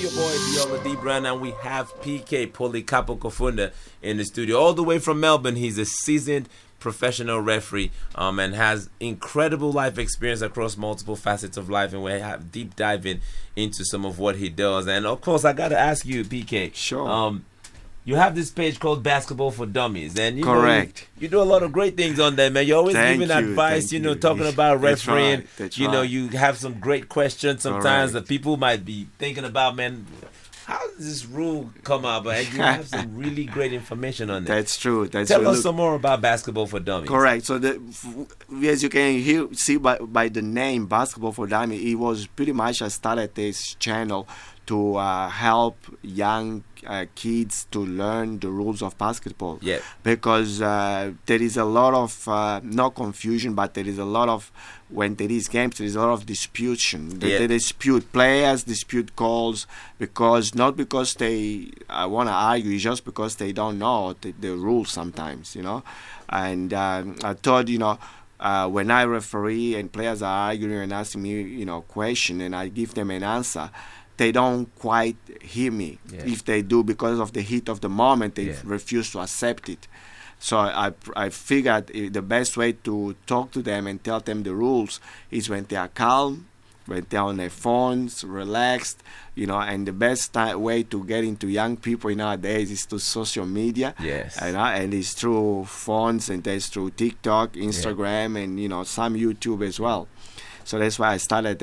your boy Biola D Brown, and we have PK Polikapo Kofunda in the studio, all the way from Melbourne. He's a seasoned professional referee and has incredible life experience across multiple facets of life, and we have deep diving into some of what he does. And of course, I gotta ask you, PK. Sure. You have this page called Basketball for Dummies, and correct. You do a lot of great things on there, man. You're always giving advice, talking about refereeing. That's right. Right. You have some great questions sometimes Correct. that people might be thinking about, man. How does this rule come out? But you have some really great information on there. That's true. Tell us some more about Basketball for Dummies. Correct. So, as you can see by the name Basketball for Dummies, it was pretty much I started this channel to help young kids to learn the rules of basketball. Yeah. Because there is a lot of, not confusion, but there is a lot of, when there is games, there is a lot of disputation. They dispute players, dispute calls, not because they want to argue, it's just because they don't know the rules sometimes, And I thought, when I referee and players are arguing and asking me, question, and I give them an answer, they don't quite hear me. Yeah. If they do, because of the heat of the moment, they refuse to accept it. So I figured the best way to talk to them and tell them the rules is when they are calm, when they're on their phones, relaxed, and the best way to get into young people nowadays is through social media. Yes. And it's through phones, and it's through TikTok, Instagram, and, some YouTube as well. So that's why I started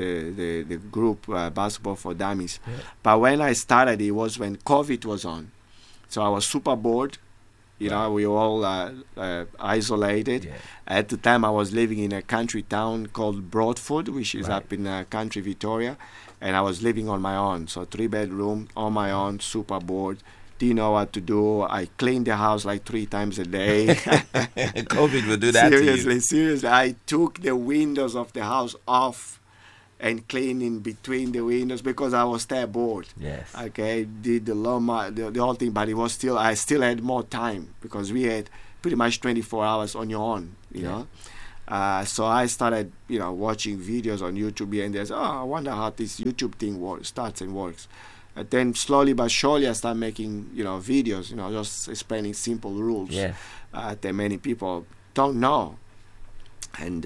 the group Basketball for Dummies. Yeah. But when I started, it was when COVID was on. So I was super bored. We were all isolated. Yeah. At the time, I was living in a country town called Broadfoot, which is up in country Victoria. And I was living on my own. So 3-bedroom, on my own, super bored. Didn't know what to do. I cleaned the house like 3 times a day. COVID will do that Seriously. I took the windows of the house off and cleaned in between the windows because I was that bored. Yes. Okay, did the whole thing, but I still had more time because we had pretty much 24 hours on your own, you know. So I started, watching videos on YouTube, and there's, I wonder how this YouTube thing starts and works. And then slowly but surely I started making, videos, just explaining simple rules that many people don't know. And,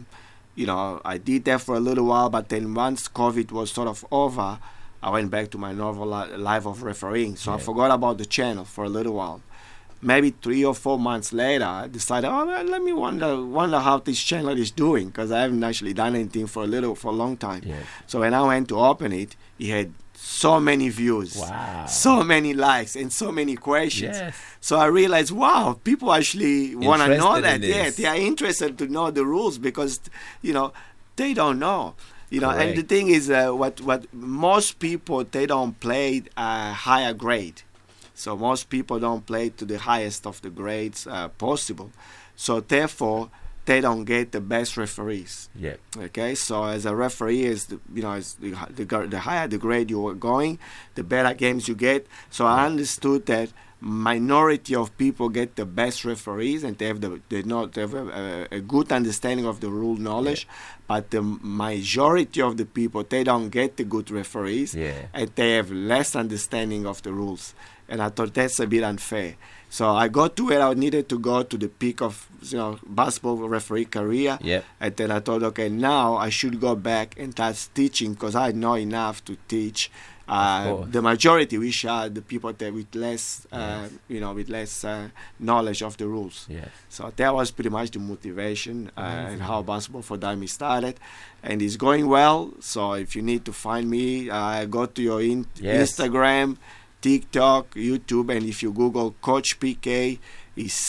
I did that for a little while, but then once COVID was sort of over, I went back to my normal life of refereeing. So I forgot about the channel for a little while. Maybe 3 or 4 months later, I decided, let me wonder how this channel is doing, because I haven't actually done anything for a long time. Yeah. So when I went to open it, it had so many views, so many likes, and so many questions. Yes. So I realized, wow, people actually want to know that. Yeah, they are interested to know the rules because, they don't know. And the thing is, what most people, they don't play a higher grade. So most people don't play to the highest of the grades possible. So therefore, they don't get the best referees. Yeah. Okay. So as a referee, the higher the grade you are going, the better games you get. So I understood that minority of people get the best referees, and they have a good understanding of the rule knowledge. But the majority of the people, they don't get the good referees, and they have less understanding of the rules. And I thought that's a bit unfair. So I got to where I needed to go to the peak of basketball referee career. Yep. And then I thought, okay, now I should go back and start teaching because I know enough to teach. The majority, which are the people that with less, knowledge of the rules. Yes. So that was pretty much the motivation and how Basketball for Dummies started, and it's going well. So if you need to find me, go to your Instagram, TikTok, YouTube, and if you Google Coach PK, it's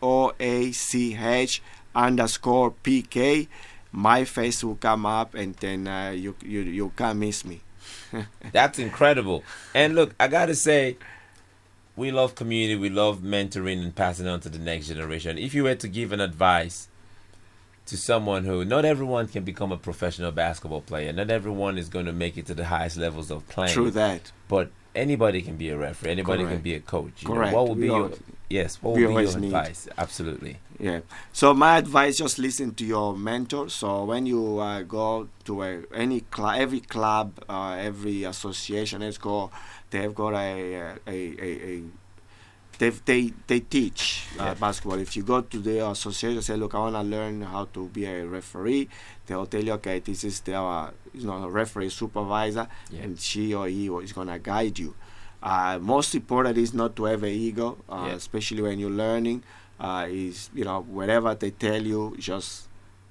COACH_PK. My face will come up, and then you can't miss me. That's incredible. And look, I gotta say, we love community, we love mentoring and passing on to the next generation. If you were to give an advice to someone who not everyone can become a professional basketball player. Not everyone is going to make it to the highest levels of playing. True that. But anybody can be a referee. Anybody Correct. can be a coach. You know, Correct. what would be We your always- what would we be your always need. advice? Absolutely. Yeah. So my advice: just listen to your mentor. So when you go to every club, every association, they've got a they teach basketball. If you go to the association, say, look, I want to learn how to be a referee. They'll tell you, okay, this is their referee supervisor, and she or he is gonna guide you. Most important is not to have an ego, especially when you're learning. Is wherever they tell you, just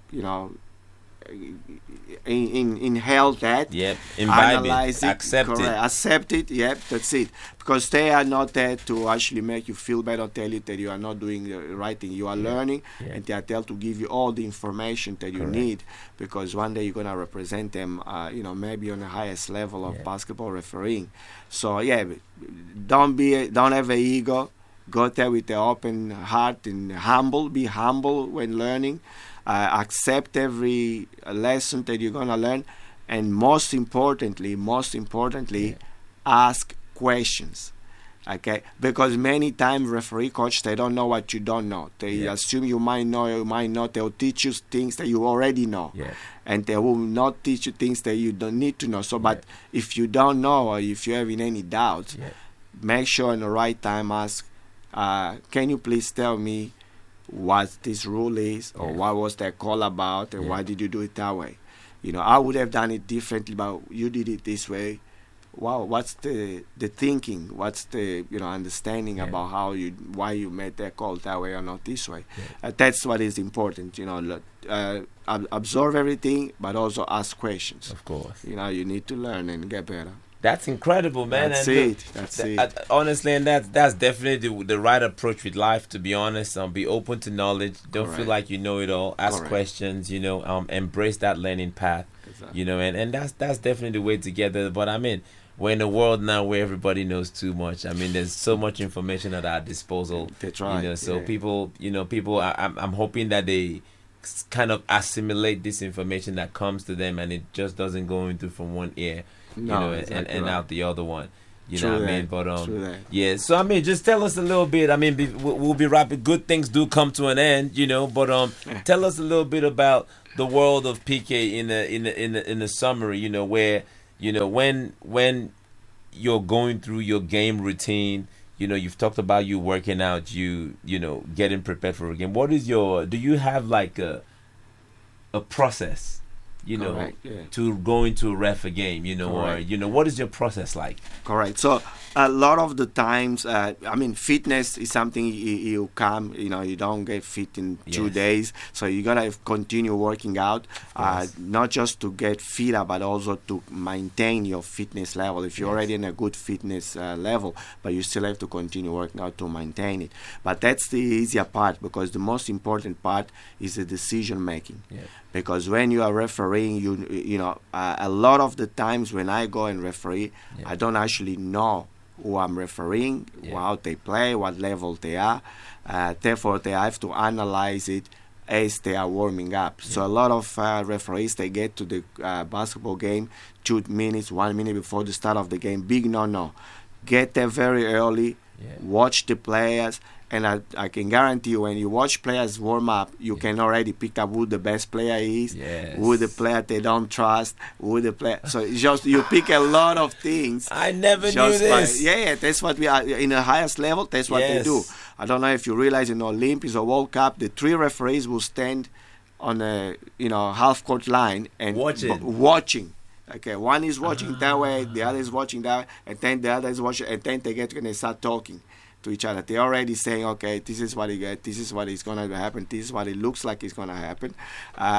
inhale that, imbibe analyze it, accept it. Accept it. Yep, that's it. Because they are not there to actually make you feel better, tell you that you are not doing the right thing. You are learning, and they are there to give you all the information that you need. Because one day you're gonna represent them, maybe on the highest level of basketball refereeing. So don't have an ego. Go there with an open heart and be humble when learning. Accept every lesson that you're gonna learn, and most importantly, ask questions. Okay, because many times referee coach, they don't know what you don't know. They assume you might know, you might not. They'll teach you things that you already know, and they will not teach you things that you don't need to know. So, but if you don't know, or if you're having any doubts, make sure in the right time ask. Can you please tell me what this rule is, or what was that call about, and why did you do it that way? I would have done it differently, but you did it this way. Wow, what's the thinking? What's the understanding about why you made that call that way or not this way? That's what is important. Absorb everything, but also ask questions. Of course. You need to learn and get better. That's incredible, man. That's and it. Honestly, and that's definitely the right approach with life. To be honest, be open to knowledge. Don't feel like you know it all. Ask questions. Embrace that learning path. Exactly. And that's definitely the way to get there. But I mean, we're in a world now where everybody knows too much. I mean, there's so much information at our disposal. That's right. So people, I'm hoping that they kind of assimilate this information that comes to them, and it just doesn't go into from one ear. And out the other one. Know what I mean? But so I mean, just tell us a little bit. I mean, we'll be wrapping. Good things do come to an end, But tell us a little bit about the world of PK in the summary. Where when you're going through your game routine. You've talked about you working out, you getting prepared for a game. What is do you have like a process? To go into a ref a game, or what is your process like? Correct. So a lot of the times, fitness is something you come, you don't get fit in 2 days. So you gotta continue working out, not just to get fitter, but also to maintain your fitness level. If you're already in a good fitness level, but you still have to continue working out to maintain it. But that's the easier part, because the most important part is the decision making. Because when you are refereeing, a lot of the times when I go and referee, I don't actually know who I'm refereeing, how they play, what level they are. Therefore, I have to analyze it as they are warming up. So a lot of referees, they get to the basketball game 2 minutes, 1 minute before the start of the game. Big no. Get there very early, watch the players. And I can guarantee you, when you watch players warm up, you can already pick up who the best player is, who the player they don't trust, who the player. So it's just you pick a lot of things. I never knew this. That's what we are in the highest level. That's what they do. I don't know if you realize in Olympics or World Cup, the 3 referees will stand on a half court line and watching. Okay, one is watching that way, the other is watching that way, and then the other is watching, and then they start talking to each other. They're already saying, okay, this is what you get, this is what is going to happen, this is what it looks like is going to happen.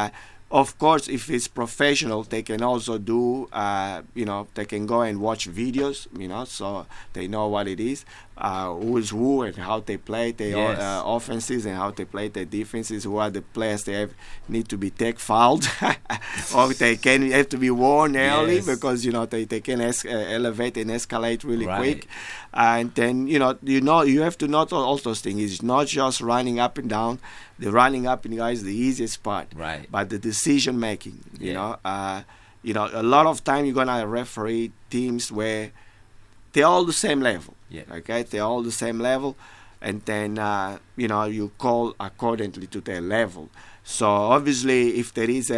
Of course, if it's professional, they can also do, they can go and watch videos, so they know what it is, who is who and how they play their offenses and how they play their defenses, who are the players need to be take fouled or they can have to be warned early because, they can elevate and escalate really quick. And then, you have to note all those things. It's not just running up and down. The running up and down is the easiest part. Right. But the decision making, a lot of time you're gonna referee teams where they're all the same level. Yeah. Okay, they're all the same level, and then you call accordingly to their level. So obviously, if there is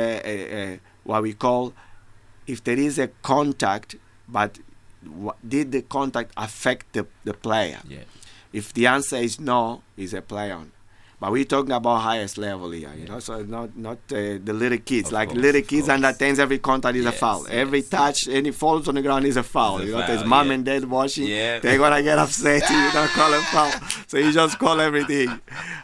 if there is a contact, but did the contact affect the player? Yeah. If the answer is no, is a play on. But we're talking about highest level here, so not the little kids. Little kids under 10s, every contact is a foul. Every touch, any falls on the ground is a foul. There's mom and dad watching. Yeah. They're going to get upset if you don't call a foul. So you just call everything,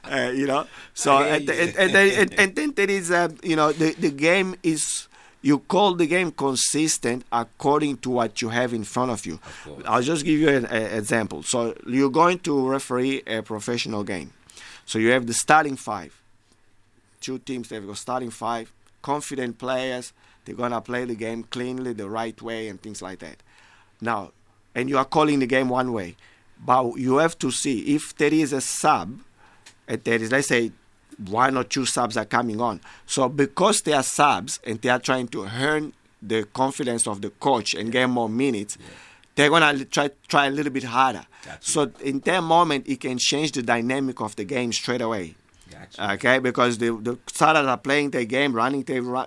So, and then there is, the game is, you call the game consistent according to what you have in front of you. I'll just give you an example. So you're going to referee a professional game. So you have the starting five. Two teams, they've got starting five, confident players. They're going to play the game cleanly, the right way, and things like that. Now, and you are calling the game one way. But you have to see if there is a sub, and there is, let's say, one or two subs are coming on. So because they are subs and they are trying to earn the confidence of the coach and get more minutes, they're going to try a little bit harder. Gotcha. So in that moment, it can change the dynamic of the game straight away. Gotcha. Okay, because the starters are playing their game, running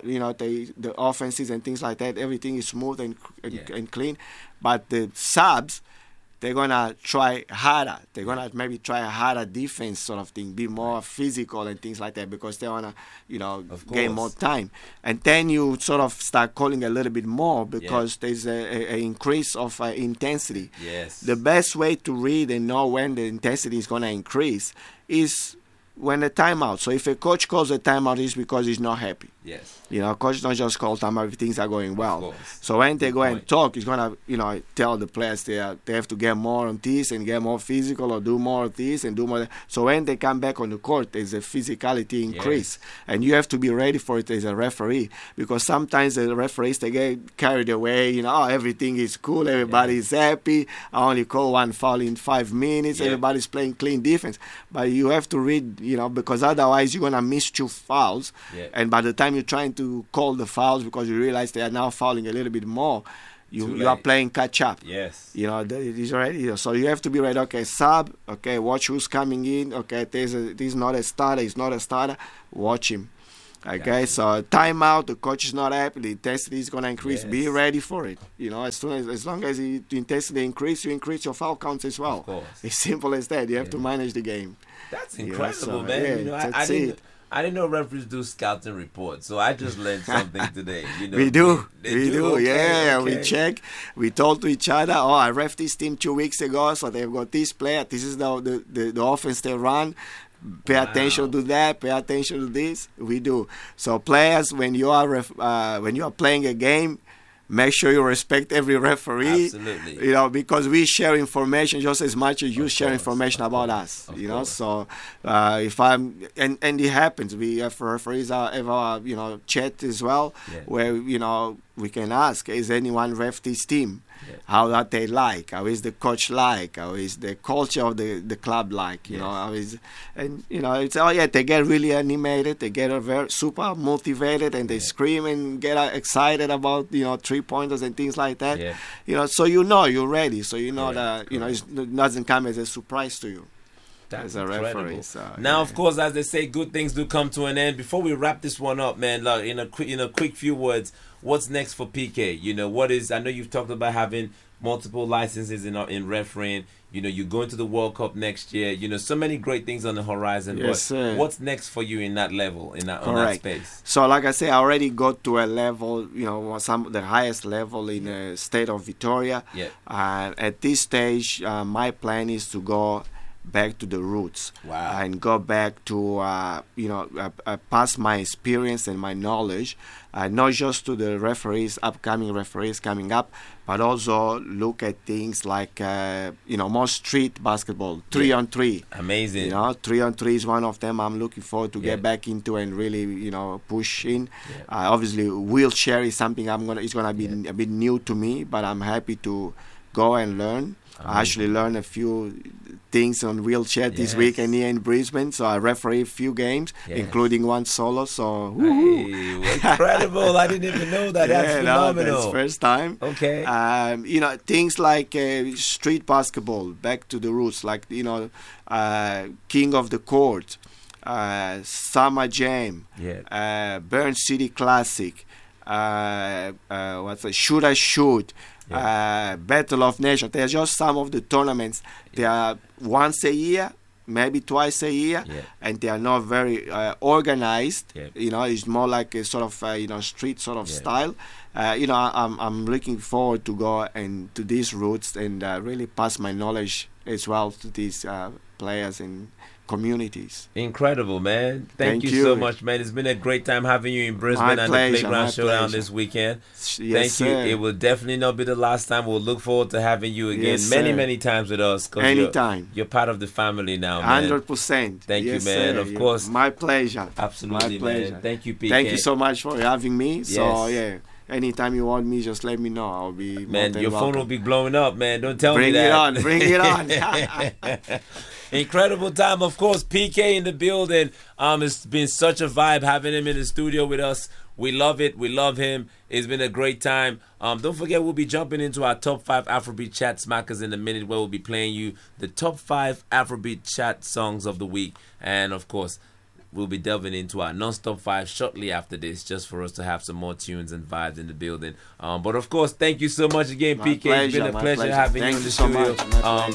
the offenses and things like that. Everything is smooth and clean. But the subs, they're going to try harder. They're going to maybe try a harder defense sort of thing, be more physical and things like that because they want to, gain more time. And then you sort of start calling a little bit more because there's an increase of intensity. Yes. The best way to read and know when the intensity is going to increase is when the timeout. So if a coach calls a timeout, it's because he's not happy. Yes. Coach don't just call timeout if things are going well. So when they go and talk, he's gonna, tell the players they have to get more on this and get more physical or do more of this and do more. So when they come back on the court, there's a physicality increase, and you have to be ready for it as a referee because sometimes the referees they get carried away. Everything is cool, everybody's happy. I only call one foul in 5 minutes. Everybody's playing clean defense, but you have to read, because otherwise you're gonna miss 2 fouls, and by the time you're trying to call the fouls because you realize they are now fouling a little bit more, you are playing catch up. Yes. It is already. So you have to be ready. Okay, sub. Okay, watch who's coming in. Okay, this is not a starter. He's not a starter. Watch him. Okay, so timeout. The coach is not happy. The intensity is going to increase. Yes. Be ready for it. As long as the intensity increase, you increase your foul counts as well. Of course. It's simple as that. You have to manage the game. That's incredible, man. I didn't know referees do scouting reports, so I just learned something today. We do. Okay. We check. We told to each other, I ref this team 2 weeks ago, so they've got this player. This is the offense they run. Pay attention to that. Pay attention to this. We do. So players, when you are playing a game, make sure you respect every referee. Absolutely. Because we share information just as much as you share information about us. So if I'm and it happens, we have referees have our chat as well, where we can ask, is anyone ref this team? How that they like? How is the coach like? How is the culture of the club like? How is, and it's they get really animated. They get very super motivated, and they scream and get excited about 3-pointers and things like that. So you're ready. So that it doesn't come as a surprise to you. That's as a incredible. Referee. So, now, of course, as they say, good things do come to an end. Before we wrap this one up, man, like, in a quick few words, what's next for PK? What is? I know you've talked about having multiple licenses in refereeing. You're going to the World Cup next year. So many great things on the horizon. Yes, sir. What's next for you in that level, on that space? So, like I say, I already got to a level, the highest level in the state of Victoria. Yeah. At this stage, my plan is to go back to the roots. Wow. And go back to pass my experience and my knowledge, not just to the referees, upcoming referees coming up, but also look at things like more street basketball, 3-on-3. Amazing. 3-on-3 is one of them I'm looking forward to get back into and really push in. Obviously, wheelchair is something it's gonna be a bit new to me, but I'm happy to go and learn. I actually learned a few things on wheelchair this weekend here in Brisbane, so I referee a few games, including one solo. So incredible! I didn't even know that. That's phenomenal. That's first time. Okay. Things like street basketball, back to the roots, like King of the Court, Summer Jam, Burn City Classic. Shoot I Shoot. Battle of Nations. They're just some of the tournaments. They are once a year, maybe twice a year, and they are not very organized. It's more like a sort of street sort of style. I'm looking forward to go and to these routes and really pass my knowledge as well to these players and communities. Incredible, man. Thank you so much, man. It's been a great time having you in Brisbane and the Playground Showdown this weekend. Yes, Thank you. It will definitely not be the last time. We'll look forward to having you again many times with us. Anytime. You're part of the family now, man. 100%. Thank you, man. Of course. My pleasure. Absolutely, my pleasure. Man. Thank you, PK. Thank you so much for having me. So, anytime you want me, just let me know. I'll be man. Your phone will be blowing up, man. Don't tell me that. Bring it on. Incredible time, of course. PK in the building. It's been such a vibe having him in the studio with us. We love it. We love him. It's been a great time. Don't forget, we'll be jumping into our top 5 Afrobeat chat smackers in a minute, where we'll be playing you the top 5 Afrobeat chat songs of the week, and of course, we'll be delving into our non-stop 5 shortly after this, just for us to have some more tunes and vibes in the building. But of course, thank you so much again, PK. It's been a pleasure having you in the studio.